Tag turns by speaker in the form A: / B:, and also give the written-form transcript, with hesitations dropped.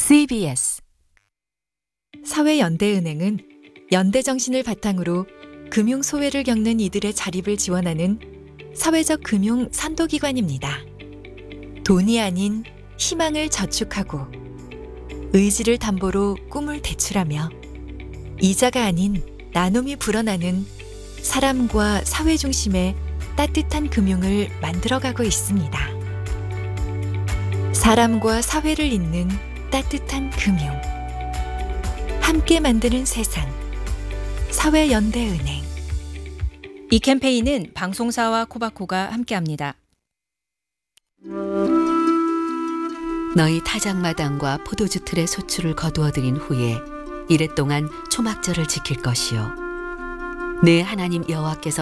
A: CBS 사회연대은행은 연대 정신을 바탕으로 금융 소외를 겪는 이들의 자립을 지원하는 사회적 금융 선도기관입니다. 돈이 아닌 희망을 저축하고 의지를 담보로 꿈을 대출하며 이자가 아닌 나눔이 불어나는 사람과 사회 중심의 따뜻한 금융을 만들어가고 있습니다. 사람과 사회를 잇는 따뜻한 금융. 함께 만드는 세상. 사회연대은행.
B: 이 캠페인은 방송사와 코바코가 함께합니다.
C: 너희 타작마당과 포도주 틀의 소출을 거두어들인 후에 이랫동안 초막절을 지킬 것이요 내 하나님 여호와께서